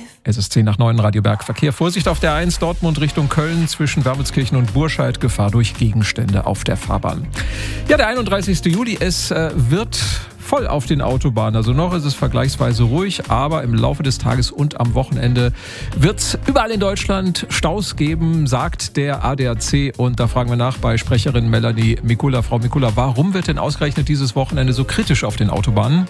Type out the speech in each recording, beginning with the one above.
Es ist 10:09, Radio Berg Verkehr. Vorsicht auf der A1 Dortmund Richtung Köln zwischen Wermelskirchen und Burscheid. Gefahr durch Gegenstände auf der Fahrbahn. Ja, der 31. Juli, es wird voll auf den Autobahnen. Also noch ist es vergleichsweise ruhig, aber im Laufe des Tages und am Wochenende wird es überall in Deutschland Staus geben, sagt der ADAC. Und da fragen wir nach bei Sprecherin Melanie Mikula. Frau Mikula, warum wird denn ausgerechnet dieses Wochenende so kritisch auf den Autobahnen?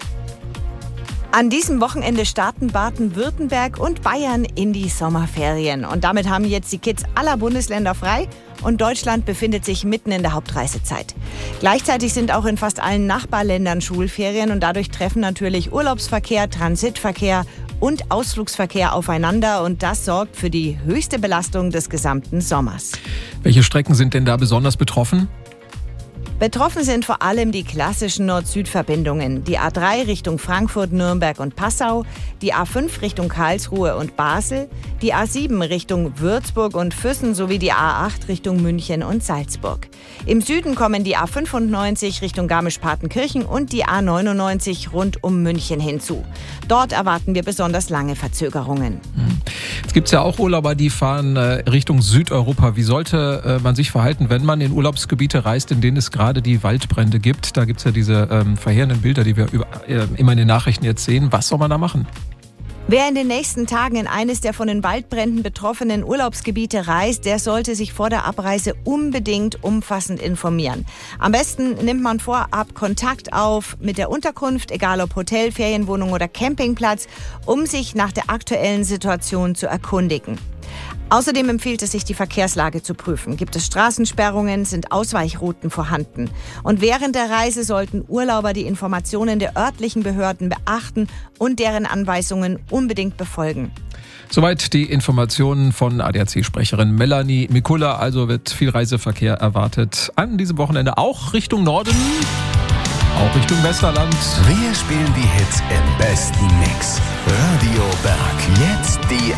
An diesem Wochenende starten Baden-Württemberg und Bayern in die Sommerferien. Und damit haben jetzt die Kids aller Bundesländer frei und Deutschland befindet sich mitten in der Hauptreisezeit. Gleichzeitig sind auch in fast allen Nachbarländern Schulferien und dadurch treffen natürlich Urlaubsverkehr, Transitverkehr und Ausflugsverkehr aufeinander und das sorgt für die höchste Belastung des gesamten Sommers. Welche Strecken sind denn da besonders betroffen? Betroffen sind vor allem die klassischen Nord-Süd-Verbindungen. Die A3 Richtung Frankfurt, Nürnberg und Passau, die A5 Richtung Karlsruhe und Basel, die A7 Richtung Würzburg und Füssen sowie die A8 Richtung München und Salzburg. Im Süden kommen die A95 Richtung Garmisch-Partenkirchen und die A99 rund um München hinzu. Dort erwarten wir besonders lange Verzögerungen. Es gibt ja auch Urlauber, die fahren Richtung Südeuropa. Wie sollte man sich verhalten, wenn man in Urlaubsgebiete reist, in denen es gerade die Waldbrände gibt? Da gibt es ja diese verheerenden Bilder, die wir immer in den Nachrichten jetzt sehen. Was soll man da machen? Wer in den nächsten Tagen in eines der von den Waldbränden betroffenen Urlaubsgebiete reist, der sollte sich vor der Abreise unbedingt umfassend informieren. Am besten nimmt man vorab Kontakt auf mit der Unterkunft, egal ob Hotel, Ferienwohnung oder Campingplatz, um sich nach der aktuellen Situation zu erkundigen. Außerdem empfiehlt es sich, die Verkehrslage zu prüfen. Gibt es Straßensperrungen, sind Ausweichrouten vorhanden? Und während der Reise sollten Urlauber die Informationen der örtlichen Behörden beachten und deren Anweisungen unbedingt befolgen. Soweit die Informationen von ADAC-Sprecherin Melanie Mikula. Also wird viel Reiseverkehr erwartet an diesem Wochenende, auch Richtung Norden, auch Richtung Westerland. Wir spielen die Hits im besten Mix. Radio Berg, jetzt die